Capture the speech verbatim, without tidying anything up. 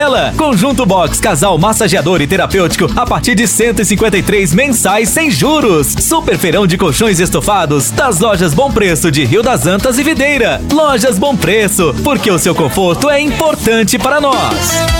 Ela, conjunto box, casal massageador e terapêutico a partir de cento e cinquenta e três mensais sem juros. Super feirão de colchões estofados das lojas Bom Preço de Rio das Antas e Videira. Lojas Bom Preço, porque o seu conforto é importante para nós.